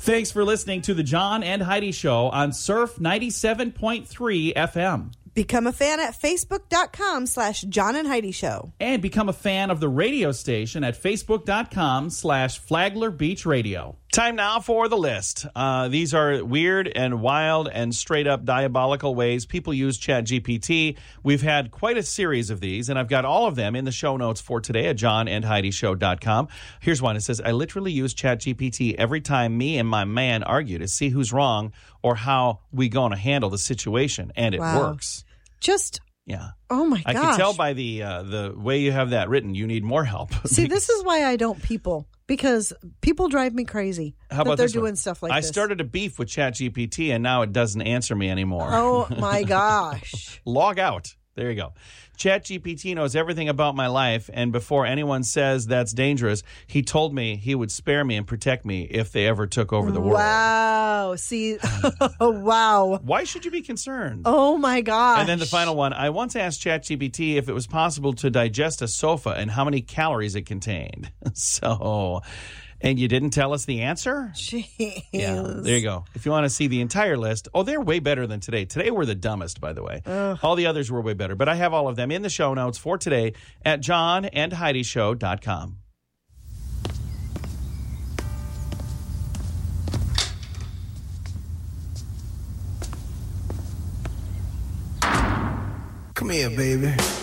Thanks for listening to the John and Heidi Show on Surf 97.3 FM. Become a fan at Facebook.com/John and Heidi Show. And become a fan of the radio station at Facebook.com/Flagler Beach Radio. Time now for the list. These are weird and wild and straight up diabolical ways people use ChatGPT. We've had quite a series of these, and I've got all of them in the show notes for today at johnandheidishow.com. Here's one. It says, I literally use ChatGPT every time me and my man argue to see who's wrong or how we going to handle the situation, and it works. Yeah. Oh, my gosh. I can tell by the way you have that written, you need more help. See, this is why I don't people. Because people drive me crazy. How about they're this one? doing stuff like this? I started a beef with ChatGPT, and now it doesn't answer me anymore. Oh, my gosh. Log out. There you go. ChatGPT knows everything about my life, and before anyone says that's dangerous, he told me he would spare me and protect me if they ever took over the world. Wow. See, wow. Why should you be concerned? Oh, my gosh. And then the final one. I once asked ChatGPT if it was possible to digest a sofa and how many calories it contained. And you didn't tell us the answer? Jeez. Yeah, there you go. If you want to see the entire list, they're way better than today. Today we're the dumbest, by the way. All the others were way better. But I have all of them in the show notes for today at johnandheidishow.com. Come here, baby.